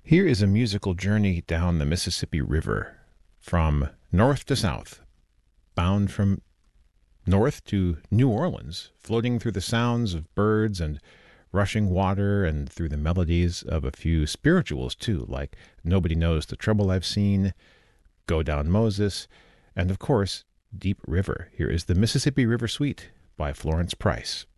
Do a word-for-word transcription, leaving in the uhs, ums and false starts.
Here is a musical journey down the Mississippi River from north to south, bound from north to New Orleans, floating through the sounds of birds and rushing water and through the melodies of a few spirituals, too, like Nobody Knows the Trouble I've Seen, Go Down Moses, and of course, Deep River. Here is the Mississippi River Suite by Florence Price.